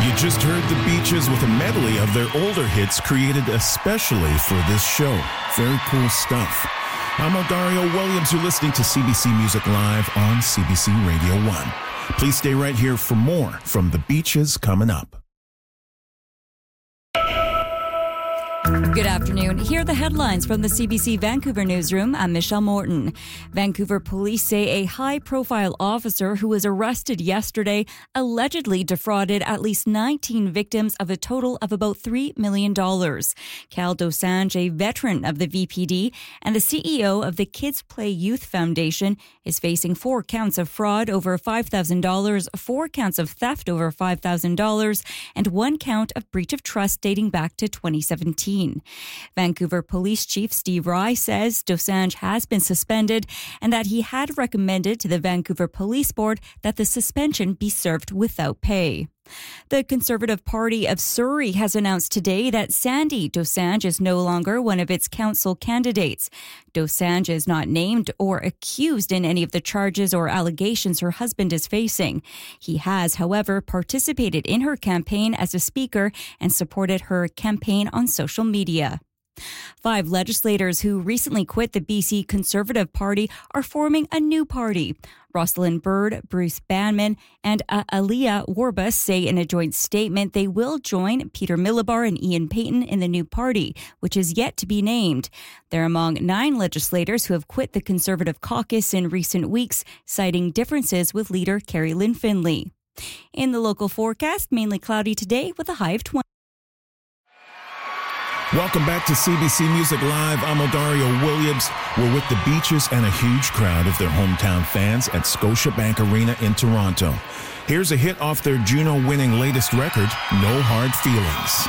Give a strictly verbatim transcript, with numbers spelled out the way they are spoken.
You just heard the Beaches with a medley of their older hits created especially for this show. Very cool stuff. I'm Dario Williams. You're listening to C B C Music Live on C B C Radio one. Please stay right here for more from the Beaches coming up. Good afternoon. Here are the headlines from the C B C Vancouver newsroom. I'm Michelle Morton. Vancouver police say a high-profile officer who was arrested yesterday allegedly defrauded at least nineteen victims of a total of about three million dollars. Cal Dosanjh, a veteran of the V P D and the C E O of the Kids Play Youth Foundation, is facing four counts of fraud over five thousand dollars, four counts of theft over five thousand dollars, and one count of breach of trust dating back to twenty seventeen. Vancouver Police Chief Steve Rye says Dosanjh has been suspended and that he had recommended to the Vancouver Police Board that the suspension be served without pay. The Conservative Party of Surrey has announced today that Sandy Dosanjh is no longer one of its council candidates. Dosanjh is not named or accused in any of the charges or allegations her husband is facing. He has, however, participated in her campaign as a speaker and supported her campaign on social media. Five legislators who recently quit the B C Conservative Party are forming a new party. Rosalind Bird, Bruce Banman, and uh, Aliyah Warbus say in a joint statement they will join Peter Millibar and Ian Payton in the new party, which is yet to be named. They're among nine legislators who have quit the Conservative caucus in recent weeks, citing differences with leader Carrie Lynn Finley. In the local forecast, mainly cloudy today with a high of twenty. Welcome back to C B C Music Live. I'm Dario Williams. We're with the Beaches and a huge crowd of their hometown fans at Scotiabank Arena in Toronto. Here's a hit off their Juno-winning latest record, No Hard Feelings.